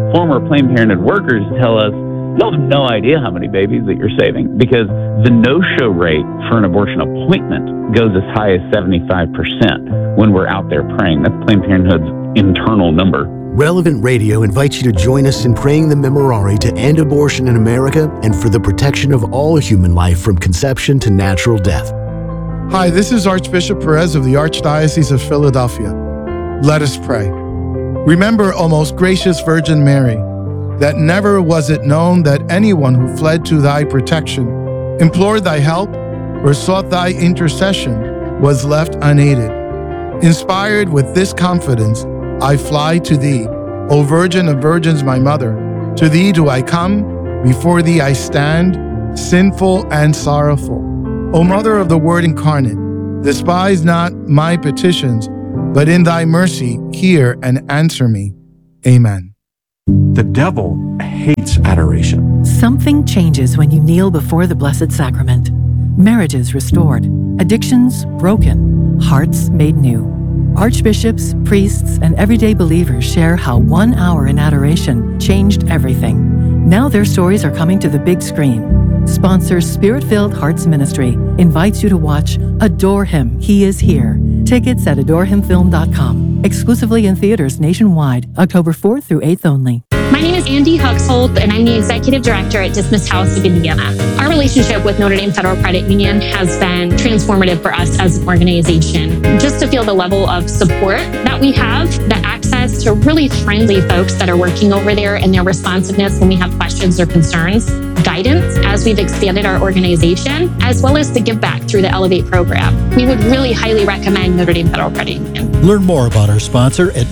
Former Planned Parenthood workers tell us, you'll have no idea how many babies that you're saving because the no-show rate for an abortion appointment goes as high as 75% when we're out there praying. That's Planned Parenthood's internal number. Relevant Radio invites you to join us in praying the Memorare to end abortion in America and for the protection of all human life from conception to natural death. Hi, this is Archbishop Perez of the Archdiocese of Philadelphia. Let us pray. Remember, O most gracious Virgin Mary, that never was it known that anyone who fled to thy protection, implored thy help, or sought thy intercession was left unaided. Inspired with this confidence, I fly to thee, O Virgin of Virgins, my mother. To thee do I come, before thee I stand, sinful and sorrowful. O Mother of the Word incarnate, despise not my petitions, but in thy mercy hear and answer me. Amen. The devil hates adoration. Something changes when you kneel before the Blessed Sacrament. Marriages restored, addictions broken, hearts made new. Archbishops, priests, and everyday believers share how 1 hour in adoration changed everything. Now their stories are coming to the big screen. Sponsor Spirit-Filled Hearts Ministry invites you to watch Adore Him, He is Here. Tickets at adorehimfilm.com. Exclusively in theaters nationwide, October 4th through 8th only. My name is Andy Huxholt, and I'm the Executive Director at Dismiss House of Indiana. Our relationship with Notre Dame Federal Credit Union has been transformative for us as an organization. Just to feel the level of support that we have, the access to really friendly folks that are working over there and their responsiveness when we have questions or concerns, guidance as we've expanded our organization, as well as the give back through the Elevate program. We would really highly recommend Notre Dame Federal Credit Union. Learn more about our sponsor at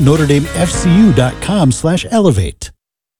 NotreDameFCU.com/elevate.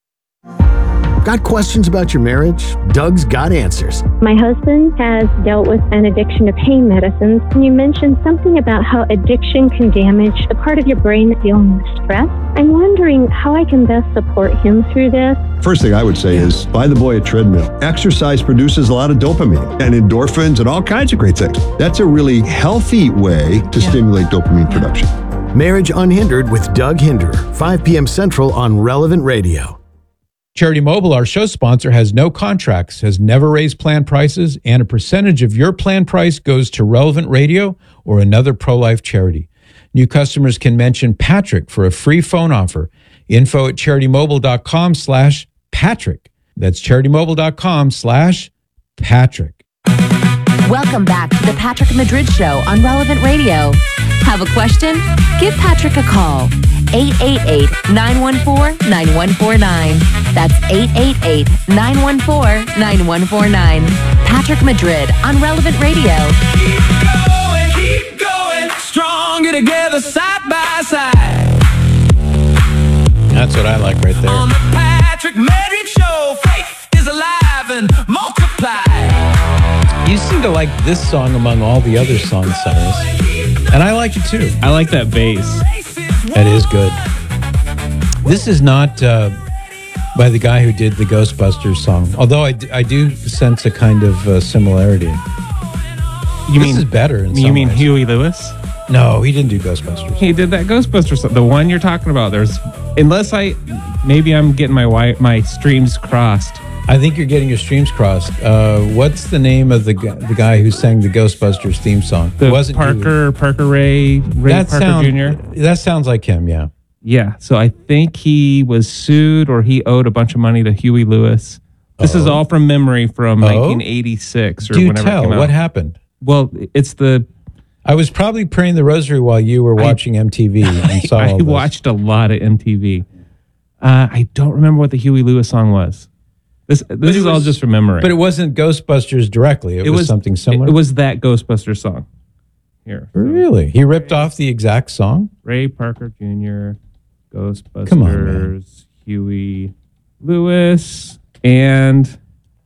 Got questions about your marriage? Doug's got answers. My husband has dealt with an addiction to pain medicines, and you mentioned something about how addiction can damage the part of your brain dealing with stress. I'm wondering how I can best support him through this. First thing I would say is buy the boy a treadmill. Exercise produces a lot of dopamine and endorphins and all kinds of great things. That's a really healthy way to stimulate dopamine production. Marriage Unhindered with Doug Hinderer, 5 p.m. Central on Relevant Radio. Charity Mobile, our show sponsor, has no contracts, has never raised plan prices, and a percentage of your plan price goes to Relevant Radio or another pro-life charity. New customers can mention Patrick for a free phone offer. Info at CharityMobile.com/Patrick. That's CharityMobile.com/Patrick. Welcome back to the Patrick Madrid Show on Relevant Radio. Have a question? Give Patrick a call. 888-914-9149. That's 888-914-9149. Patrick Madrid on Relevant Radio. Keep going, stronger together, side by side. That's what I like right there. On the Patrick Madrid Show, faith is alive and multiplied. You seem to like this song among all the other song singers. And I like it too. I like that bass. That is good. This is not by the guy who did the Ghostbusters song, although I do sense a kind of similarity. This is better in some You mean ways. Huey Lewis? No, he didn't do Ghostbusters. He did that Ghostbusters song. The one you're talking about. Maybe I'm getting my streams crossed. I think you're getting your streams crossed. What's the name of the guy who sang the Ghostbusters theme song? Parker Ray Parker Jr.? That sounds like him, yeah. Yeah, so I think he was sued or he owed a bunch of money to Huey Lewis. This is all from memory from 1986 or whenever it came out. What happened? Well, I was probably praying the rosary while you were watching MTV and saw all I this. watched a lot of MTV. I don't remember what the Huey Lewis song was. This is all just from memory. But it wasn't Ghostbusters directly. It was something similar? It was that Ghostbusters song. Here. Really? He ripped off the exact song? Ray Parker Jr., Ghostbusters, Come on, man. Huey Lewis, and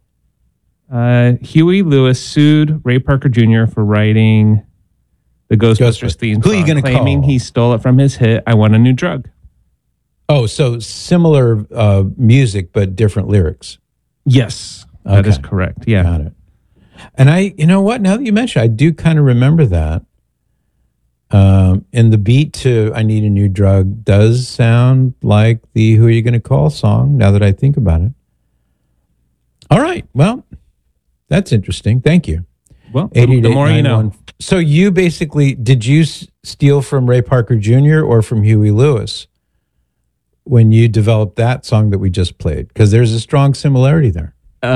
Huey Lewis sued Ray Parker Jr. for writing the Ghostbusters theme song, Who are you going to call? claiming he stole it from his hit, I Want a New Drug. Oh, so similar music, but different lyrics. Yes, that is correct. Yeah. Got it. And you know what? Now that you mention it, I do kind of remember that. And the beat to I Need a New Drug does sound like the Who Are You Gonna Call song, now that I think about it. All right. Well, that's interesting. Thank you. Well, the more you know. So you basically, did you steal from Ray Parker Jr. or from Huey Lewis when you developed that song that we just played? Because there's a strong similarity there.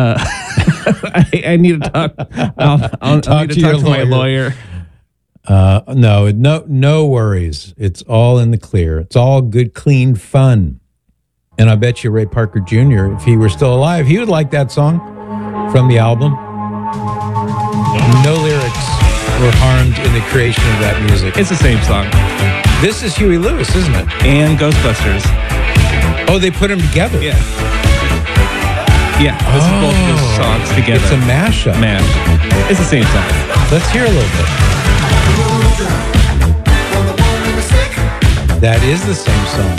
I need to talk. I'll need to talk to my lawyer. No worries. It's all in the clear. It's all good, clean fun. And I bet you Ray Parker Jr., if he were still alive, he would like that song from the album. No lyrics were harmed in the creation of that music. It's the same song. This is Huey Lewis, isn't it? And Ghostbusters. Oh, they put them together. Yeah. Yeah, this is both of those songs together. It's a mashup. It's the same song. Let's hear a little bit. That is the same song.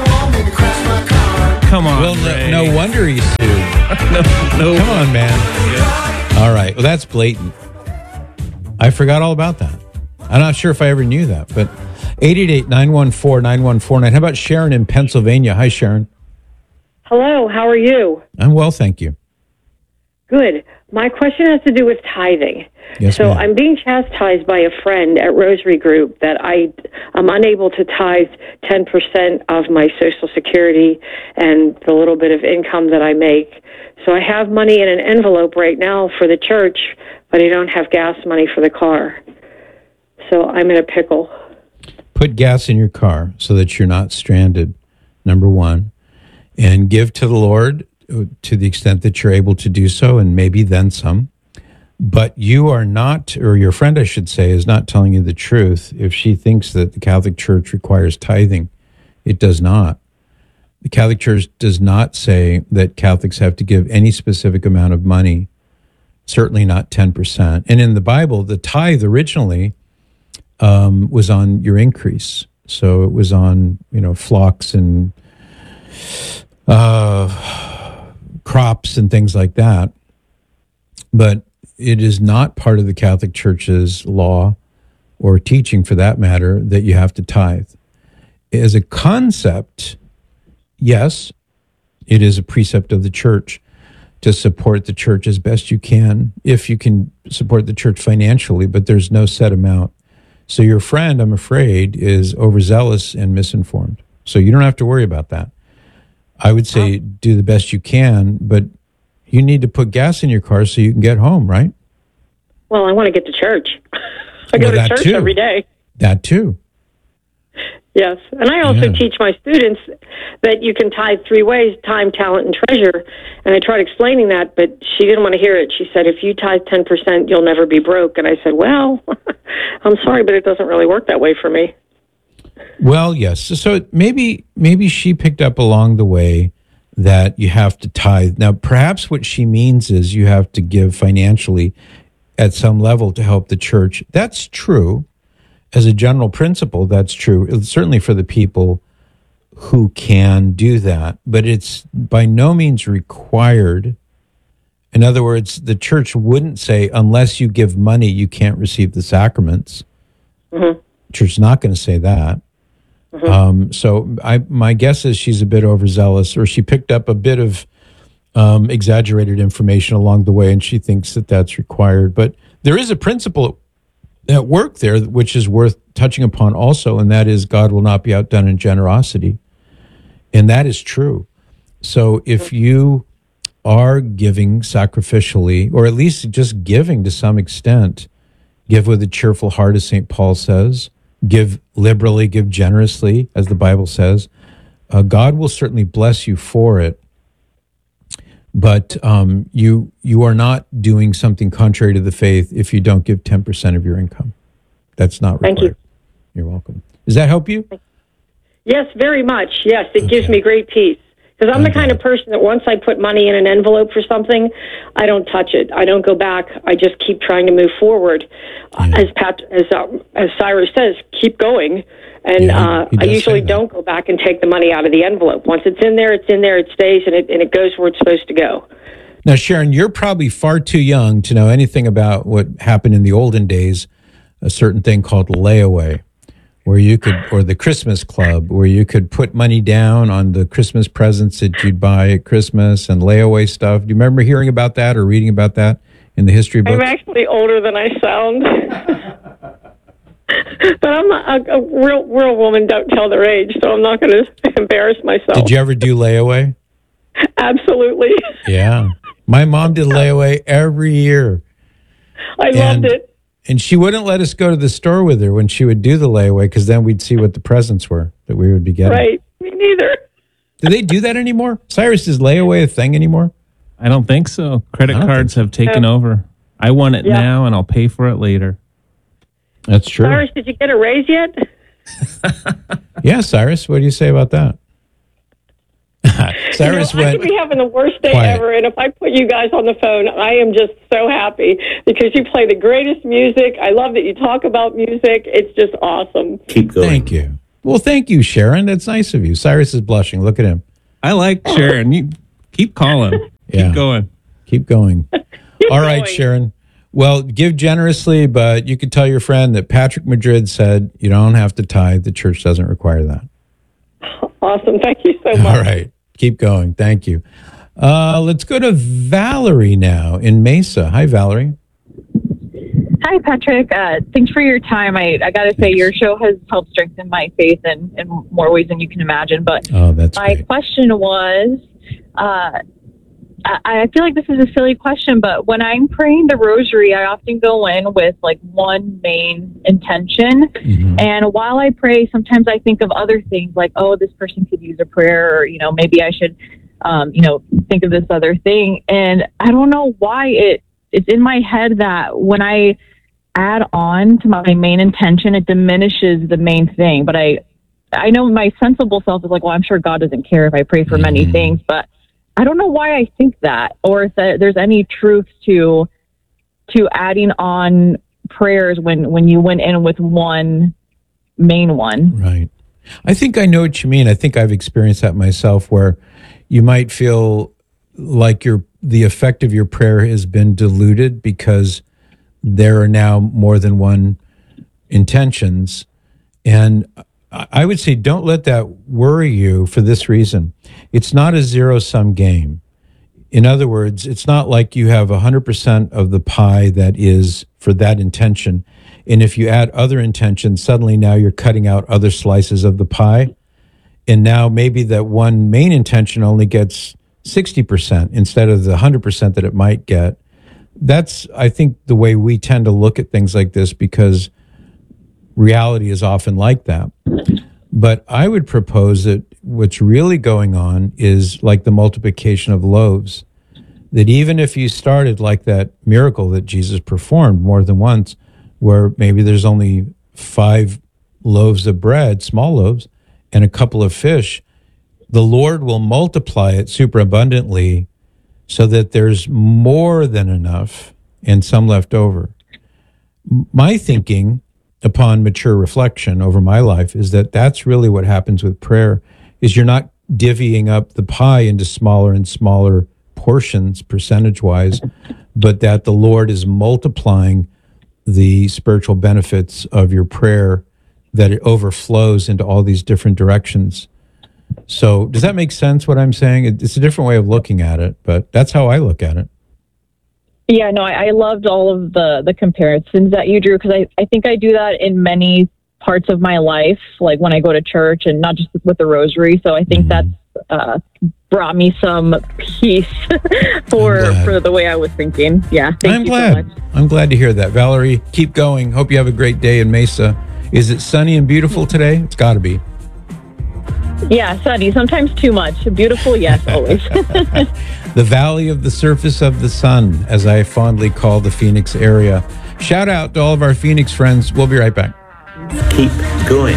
Come on, well, Ray. no wonder he's sued. no. Come on, man. Yeah. All right. Well, that's blatant. I forgot all about that. I'm not sure if I ever knew that, but 888-914-9149. How about Sharon in Pennsylvania? Hi, Sharon. Hello, how are you? I'm well, thank you. Good. My question has to do with tithing. Yes, so ma'am. I'm being chastised by a friend at Rosary Group that I'm unable to tithe 10% of my Social Security and the little bit of income that I make. So I have money in an envelope right now for the church, but I don't have gas money for the car. So I'm in a pickle. Put gas in your car so that you're not stranded, number one, and give to the Lord to the extent that you're able to do so, and maybe then some. But you are not, or your friend, I should say, is not telling you the truth if she thinks that the Catholic Church requires tithing. It does not. The Catholic Church does not say that Catholics have to give any specific amount of money, certainly not 10%. And in the Bible, the tithe originally was on your increase. So it was on, flocks and crops and things like that. But it is not part of the Catholic Church's law or teaching, for that matter, that you have to tithe. As a concept, yes, it is a precept of the church to support the church as best you can, if you can support the church financially, but there's no set amount. So your friend, I'm afraid, is overzealous and misinformed. So you don't have to worry about that. I would say do the best you can, but you need to put gas in your car so you can get home, right? Well, I want to get to church. I go to church every day. That too. Yes. And I also teach my students that you can tithe 3 ways: time, talent, and treasure. And I tried explaining that, but she didn't want to hear it. She said, if you tithe 10%, you'll never be broke. And I said, well, I'm sorry, but it doesn't really work that way for me. Well, yes. So maybe she picked up along the way that you have to tithe. Now, perhaps what she means is you have to give financially at some level to help the church. That's true. As a general principle, that's true. It's certainly for the people who can do that, but it's by no means required. In other words, the church wouldn't say, unless you give money, you can't receive the sacraments. Mm-hmm. The church is not going to say that. Mm-hmm. So my guess is she's a bit overzealous, or she picked up a bit of exaggerated information along the way, and she thinks that that's required. But there is a principle at work there which is worth touching upon also, and that is God will not be outdone in generosity. And that is true. So if you are giving sacrificially, or at least just giving to some extent, give with a cheerful heart, as St. Paul says, give liberally, give generously, as the Bible says, God will certainly bless you for it. But you are not doing something contrary to the faith if you don't give 10% of your income. That's not required. Thank you. You're welcome. Does that help you? Yes, very much. Yes, it gives me great peace. Because I'm the kind of person that once I put money in an envelope for something, I don't touch it. I don't go back. I just keep trying to move forward. As Cyrus says, keep going. And I usually don't go back and take the money out of the envelope. Once it's in there, it stays, and it goes where it's supposed to go. Now, Sharon, you're probably far too young to know anything about what happened in the olden days, a certain thing called layaway. where you could, or the Christmas Club, where you could put money down on the Christmas presents that you'd buy at Christmas and layaway stuff. Do you remember hearing about that or reading about that in the history books? I'm actually older than I sound. But I'm a real woman, don't tell their age, so I'm not going to embarrass myself. Did you ever do layaway? Absolutely. Yeah. My mom did layaway every year. I loved it. And she wouldn't let us go to the store with her when she would do the layaway, because then we'd see what the presents were that we would be getting. Right. Me neither. Do they do that anymore? Cyrus, is layaway a thing anymore? I don't think so. Credit cards have taken over. I want it now, and I'll pay for it later. That's true. Cyrus, did you get a raise yet? Yeah, Cyrus, what do you say about that? Cyrus I could be having the worst day ever, and if I put you guys on the phone, I am just so happy because you play the greatest music. I love that you talk about music. It's just awesome. Keep going. Thank you. Well, thank you, Sharon. That's nice of you. Cyrus is blushing. Look at him. I like Sharon. You keep calling. Keep going. Keep going. All right, Sharon. Well, give generously, but you could tell your friend that Patrick Madrid said you don't have to tithe. The church doesn't require that. Awesome. Thank you so much. All right. Keep going. Thank you. Let's go to Valerie now in Mesa. Hi, Valerie. Hi, Patrick. Thanks for your time. I got to say, your show has helped strengthen my faith in more ways than you can imagine. But my question was, I feel like this is a silly question, but when I'm praying the rosary, I often go in with like one main intention. Mm-hmm. And while I pray, sometimes I think of other things like, oh, this person could use a prayer, or, maybe I should, think of this other thing. And I don't know why it's in my head that when I add on to my main intention, it diminishes the main thing. But I know my sensible self is like, well, I'm sure God doesn't care if I pray for many things, but I don't know why I think that, or if there's any truth to adding on prayers when you went in with one main one. Right. I think I know what you mean. I think I've experienced that myself, where you might feel like the effect of your prayer has been diluted because there are now more than one intentions. And I would say don't let that worry you for this reason. It's not a zero-sum game. In other words, it's not like you have 100% of the pie that is for that intention. And if you add other intentions, suddenly now you're cutting out other slices of the pie. And now maybe that one main intention only gets 60% instead of the 100% that it might get. That's, I think, the way we tend to look at things like this, because reality is often like that. But I would propose that what's really going on is like the multiplication of loaves, that even if you started like that miracle that Jesus performed more than once, where maybe there's only 5 loaves of bread, small loaves, and a couple of fish, the Lord will multiply it superabundantly so that there's more than enough and some left over. My thinking upon mature reflection over my life is that that's really what happens with prayer, is you're not divvying up the pie into smaller and smaller portions percentage-wise, but that the Lord is multiplying the spiritual benefits of your prayer, that it overflows into all these different directions. So does that make sense, what I'm saying? It's a different way of looking at it, but that's how I look at it. Yeah, no, I loved all of the comparisons that you drew, because I think I do that in many parts of my life, like when I go to church and not just with the rosary. So I think that's brought me some peace for the way I was thinking. Yeah, thank you so much. I'm glad to hear that. Valerie, keep going. Hope you have a great day in Mesa. Is it sunny and beautiful today? It's got to be. Yeah, sunny. Sometimes too much. Beautiful, yes, always. The Valley of the Surface of the Sun, as I fondly call the Phoenix area. Shout out to all of our Phoenix friends. We'll be right back. Keep going.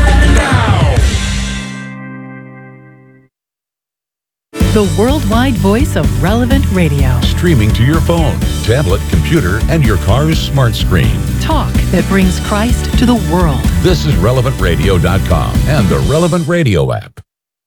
The worldwide voice of Relevant Radio. Streaming to your phone, tablet, computer, and your car's smart screen. Talk that brings Christ to the world. This is RelevantRadio.com and the Relevant Radio app.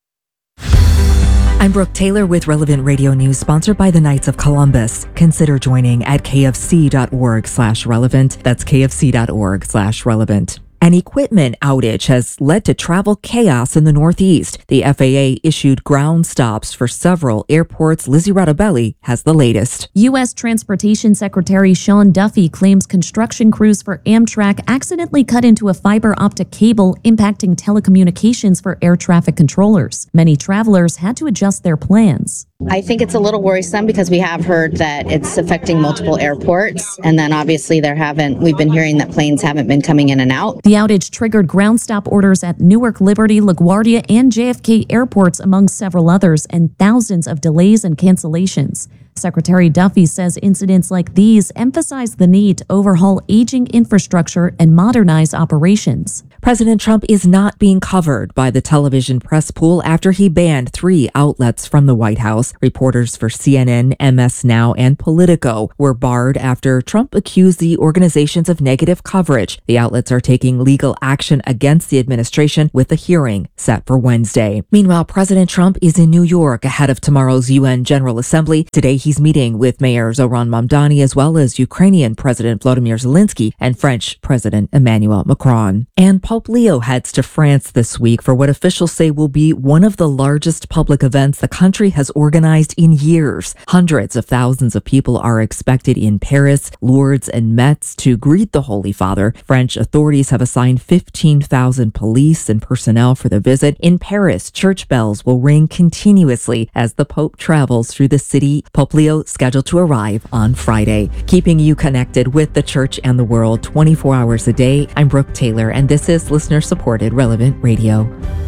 I'm Brooke Taylor with Relevant Radio News, sponsored by the Knights of Columbus. Consider joining at kfc.org/relevant. That's kfc.org/relevant. An equipment outage has led to travel chaos in the Northeast. The FAA issued ground stops for several airports. Lizzie Rattabelli has the latest. U.S. Transportation Secretary Sean Duffy claims construction crews for Amtrak accidentally cut into a fiber optic cable, impacting telecommunications for air traffic controllers. Many travelers had to adjust their plans. I think it's a little worrisome because we have heard that it's affecting multiple airports, and then obviously we've been hearing that planes haven't been coming in and out. The outage triggered ground stop orders at Newark, Liberty, LaGuardia, and JFK airports, among several others, and thousands of delays and cancellations. Secretary Duffy says incidents like these emphasize the need to overhaul aging infrastructure and modernize operations. President Trump is not being covered by the television press pool after he banned 3 outlets from the White House. Reporters for CNN, MS Now, and Politico were barred after Trump accused the organizations of negative coverage. The outlets are taking legal action against the administration with a hearing set for Wednesday. Meanwhile, President Trump is in New York ahead of tomorrow's UN General Assembly. Today, he's meeting with Mayor Zoran Mamdani as well as Ukrainian President Volodymyr Zelensky and French President Emmanuel Macron. And Pope Leo heads to France this week for what officials say will be one of the largest public events the country has organized in years. Hundreds of thousands of people are expected in Paris, Lourdes, and Metz to greet the Holy Father. French authorities have assigned 15,000 police and personnel for the visit. In Paris, church bells will ring continuously as the Pope travels through the city. Pope Leo scheduled to arrive on Friday. Keeping you connected with the church and the world 24 hours a day, I'm Brooke Taylor, and this is listener-supported Relevant Radio.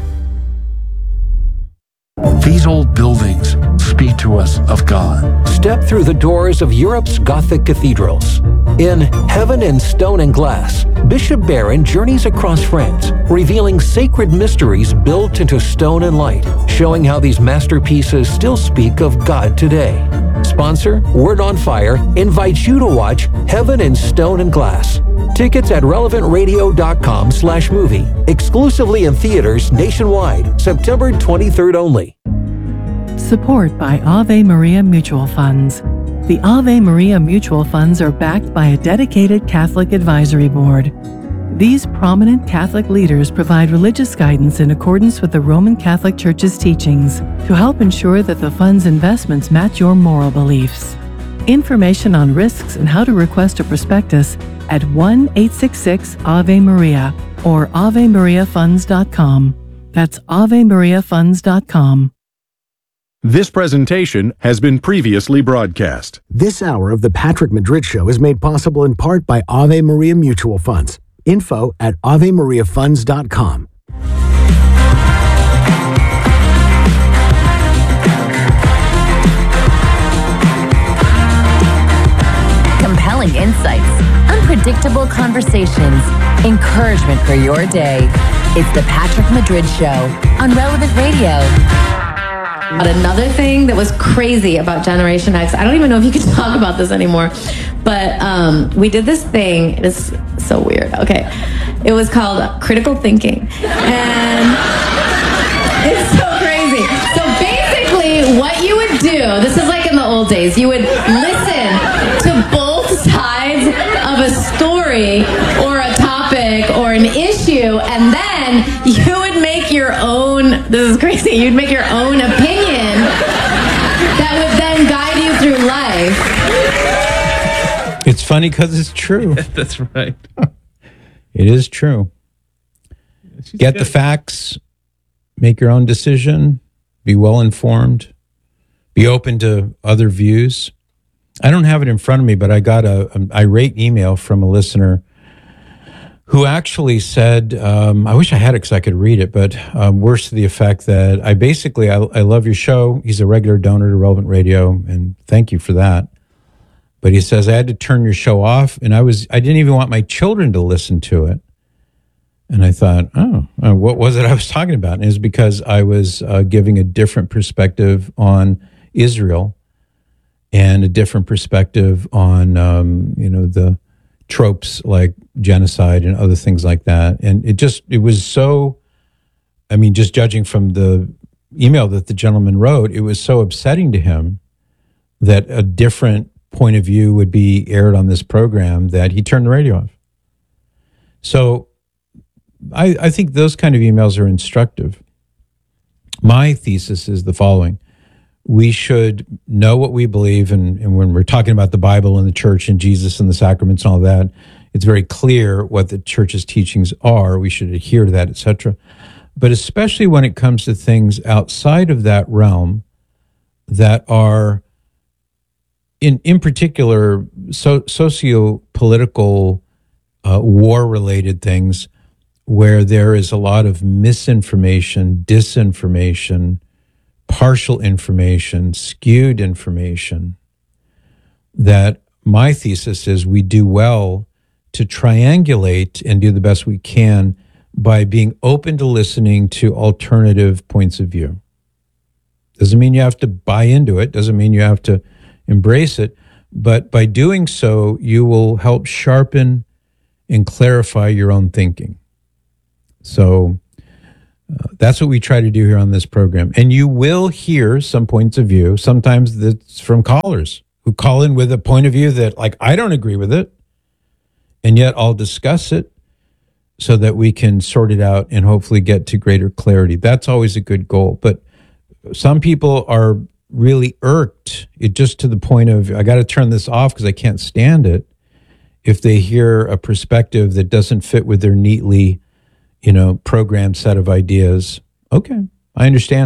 These old buildings speak to us of God. Step through the doors of Europe's Gothic cathedrals. In Heaven in Stone and Glass, Bishop Barron journeys across France, revealing sacred mysteries built into stone and light, showing how these masterpieces still speak of God today. Sponsor, Word on Fire, invites you to watch Heaven in Stone and Glass. Tickets at relevantradio.com/movie. Exclusively in theaters nationwide, September 23rd only. Support by Ave Maria Mutual Funds. The Ave Maria Mutual Funds are backed by a dedicated Catholic advisory board. These prominent Catholic leaders provide religious guidance in accordance with the Roman Catholic Church's teachings to help ensure that the fund's investments match your moral beliefs. Information on risks and how to request a prospectus at 1-866-AVE-MARIA or AveMariaFunds.com. That's AveMariaFunds.com. This presentation has been previously broadcast. This hour of the Patrick Madrid Show is made possible in part by Ave Maria Mutual Funds. Info at AveMariaFunds.com. Compelling insights, unpredictable conversations, encouragement for your day. It's the Patrick Madrid Show on Relevant Radio. But another thing that was crazy about Generation X, I don't even know if you can talk about this anymore, but we did this thing. It is so weird. Okay. It was called critical thinking. And it's so crazy. So basically what you would do, this is like in the old days, you would listen to both sides of a story or a topic or an issue, and then you would make your own, this is crazy, you'd make your own opinion that would then guide you through life. It's funny because it's true. That's right. It is true. Get the facts, make your own decision, be well informed, be open to other views. I don't have it in front of me, but I got an irate email from a listener who actually said, I wish I had it because I could read it, but worse to the effect that I love your show. He's a regular donor to Relevant Radio, and thank you for that. But he says, I had to turn your show off, and I didn't even want my children to listen to it. And I thought, what was it I was talking about? And it was because I was giving a different perspective on Israel and a different perspective on, the tropes like genocide and other things like that. And it was so, just judging from the email that the gentleman wrote, it was so upsetting to him that a different point of view would be aired on this program that he turned the radio off. So I think those kind of emails are instructive. My thesis is the following. We should know what we believe, and when we're talking about the Bible and the church and Jesus and the sacraments and all that, it's very clear what the church's teachings are. We should adhere to that, etc. But especially when it comes to things outside of that realm that are, in particular, socio-political, war-related things, where there is a lot of misinformation, disinformation, partial information, skewed information, that my thesis is we do well to triangulate and do the best we can by being open to listening to alternative points of view. Doesn't mean you have to buy into it, doesn't mean you have to embrace it, but by doing so, you will help sharpen and clarify your own thinking. So that's what we try to do here on this program. And you will hear some points of view. Sometimes that's from callers who call in with a point of view that, like, I don't agree with it, and yet I'll discuss it so that we can sort it out and hopefully get to greater clarity. That's always a good goal. But some people are really irked, just to the point of, I got to turn this off because I can't stand it, if they hear a perspective that doesn't fit with their neatly, programmed set of ideas. Okay, I understand.